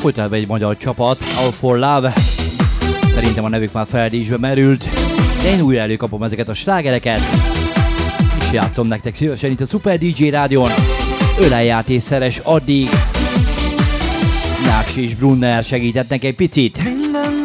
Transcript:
Folytatva egy magyar csapat, All for Love. Szerintem a nevük már feledésbe merült, de én újra előkapom ezeket a slágereket, és játszom nektek szívesen itt a Super DJ Rádion. Ölelját és addig. Náksi és Brunner segítettnek egy picit.